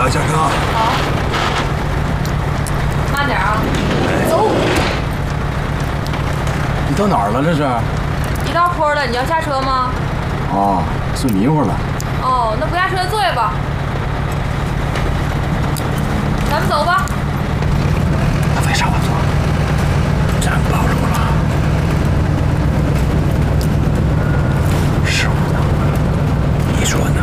下车。 好，慢点啊，走。 你到哪儿了？这是？ 一到坡了，你要下车吗？ 哦，睡迷糊了。 哦，那不下车坐下吧。咱们走吧。 那为啥我坐？真暴露了。是我呢？你说呢？